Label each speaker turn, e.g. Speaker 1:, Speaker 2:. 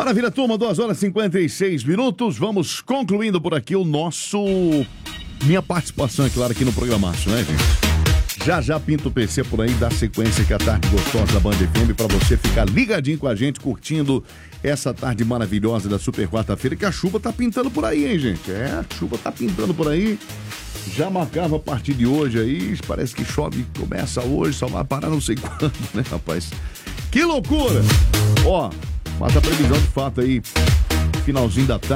Speaker 1: Maravilha, turma, 2h56. Vamos concluindo por aqui minha participação, é claro, aqui no programaço, né, gente? Já pinta o PC por aí, dá sequência que é a tarde gostosa da Band FM pra você ficar ligadinho com a gente, curtindo essa tarde maravilhosa da super quarta-feira, que a chuva tá pintando por aí, hein, gente? A chuva tá pintando por aí. Já marcava a partir de hoje aí, parece que chove, começa hoje, só vai parar não sei quando, né, rapaz? Que loucura! Ó, mas a previsão de fato aí, finalzinho da tarde.